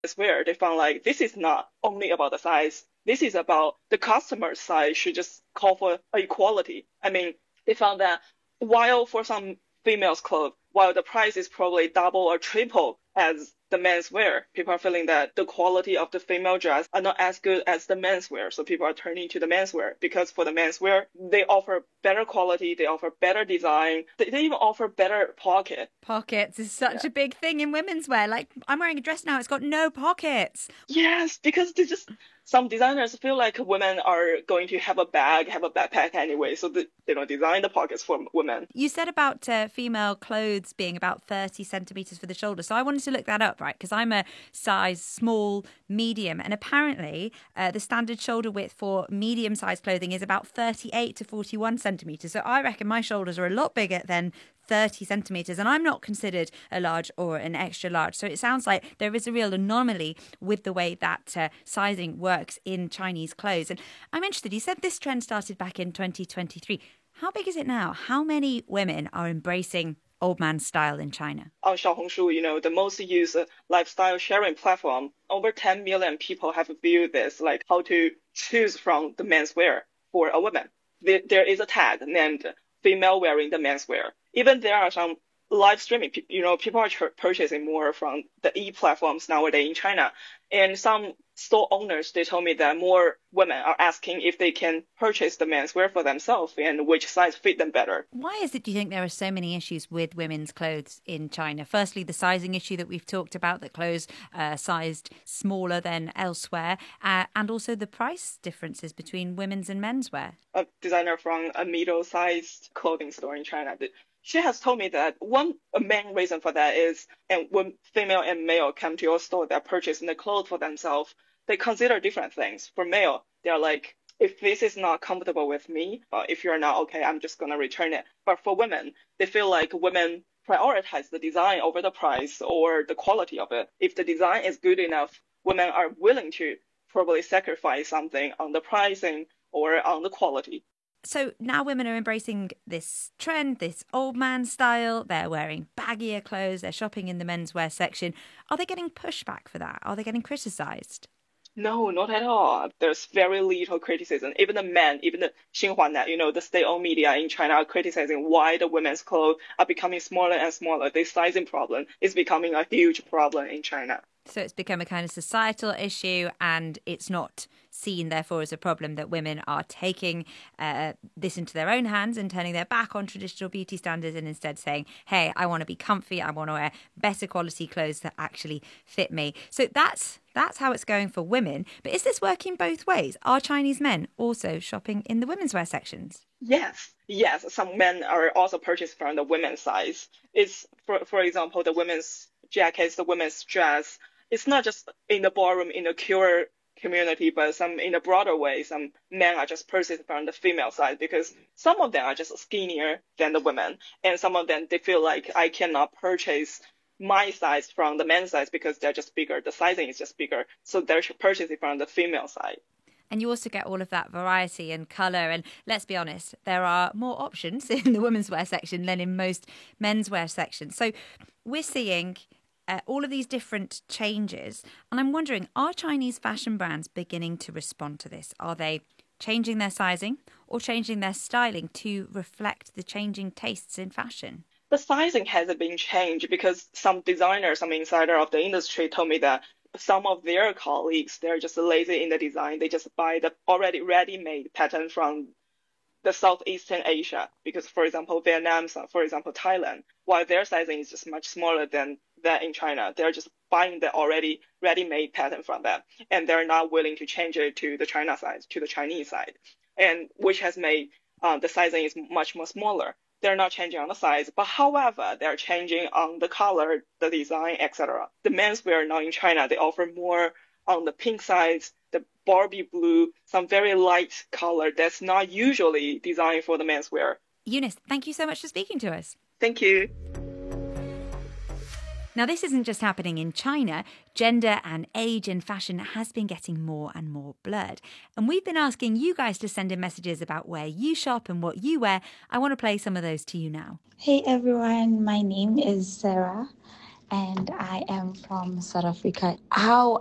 where they found like this is not only about the size. This is about the customer side should just call for equality. I mean, they found that while for some females' clothes, while the price is probably double or triple as the menswear, people are feeling that the quality of the female dress are not as good as the menswear. So people are turning to the menswear because for the menswear, they offer better quality, they offer better design, they even offer better pocket. Pockets is such Yeah. a big thing in women's wear. Like, I'm wearing a dress now, it's got no pockets. Yes, because they just some designers feel like women are going to have a bag, have a backpack anyway, so they don't design the pockets for women. You said about female clothes being about 30 centimetres for the shoulder. So I wanted to look that up, right? Because I'm a size small, medium. And apparently the standard shoulder width for medium-sized clothing is about 38 to 41 centimetres. So I reckon my shoulders are a lot bigger than 30 centimetres, and I'm not considered a large or an extra large. So it sounds like there is a real anomaly with the way that sizing works in Chinese clothes. And I'm interested, you said this trend started back in 2023. How big is it now? How many women are embracing old man style in China? On Xiaohongshu, the most used lifestyle sharing platform, over 10 million people have viewed this, like how to choose from the menswear for a woman. There is a tag named female wearing the menswear. Even there are some live streaming, people are purchasing more from the e-platforms nowadays in China. And some store owners, they told me that more women are asking if they can purchase the menswear for themselves and which size fit them better. Why is it, do you think, there are so many issues with women's clothes in China? Firstly, the sizing issue that we've talked about, that clothes sized smaller than elsewhere, and also the price differences between women's and menswear. A designer from a middle-sized clothing store in China, she has told me that one main reason for that is, and when female and male come to your store, they're purchasing the clothes for themselves, they consider different things. For male, they're like, if this is not comfortable with me, if you're not okay, I'm just gonna return it. But for women, they feel like women prioritize the design over the price or the quality of it. If the design is good enough, women are willing to probably sacrifice something on the pricing or on the quality. So now women are embracing this trend, this old man style. They're wearing baggier clothes. They're shopping in the menswear section. Are they getting pushback for that? Are they getting criticised? No, not at all. There's very little criticism. Even the men, even the Xinhuanet, the state-owned media in China are criticizing why the women's clothes are becoming smaller and smaller. The sizing problem is becoming a huge problem in China. So it's become a kind of societal issue, and it's not seen, therefore, as a problem that women are taking this into their own hands and turning their back on traditional beauty standards and instead saying, hey, I want to be comfy, I want to wear better quality clothes that actually fit me. So that's how it's going for women. But is this working both ways? Are Chinese men also shopping in the women's wear sections? Yes. Some men are also purchasing from the women's size. It's, for example, the women's jackets, the women's dress. It's not just in the ballroom, in the queer community, but some in a broader way, some men are just purchasing from the female side because some of them are just skinnier than the women. And some of them, they feel like I cannot purchase my size from the men's size because they're just bigger. The sizing is just bigger. So they're purchasing from the female side. And you also get all of that variety and colour. And let's be honest, there are more options in the women's wear section than in most men's wear sections. So we're seeing all of these different changes. And I'm wondering, are Chinese fashion brands beginning to respond to this? Are they changing their sizing or changing their styling to reflect the changing tastes in fashion? The sizing hasn't been changed because some designers, some insider of the industry told me that some of their colleagues, they're just lazy in the design. They just buy the already ready-made pattern from the Southeastern Asia because, for example, Vietnam, for example, Thailand, while their sizing is just much smaller than that in China, they're just buying the already ready-made pattern from them, and they're not willing to change it to the China size, to the Chinese side, and which has made the sizing is much more smaller. They're not changing on the size, but however, they're changing on the color, the design, etc. The menswear now in China, they offer more on the pink size, the Barbie blue, some very light color that's not usually designed for the menswear. Eunice, thank you so much for speaking to us. Thank you. Now, this isn't just happening in China. Gender and age in fashion has been getting more and more blurred. And we've been asking you guys to send in messages about where you shop and what you wear. I want to play some of those to you now. Hey everyone, my name is Sarah and I am from South Africa. How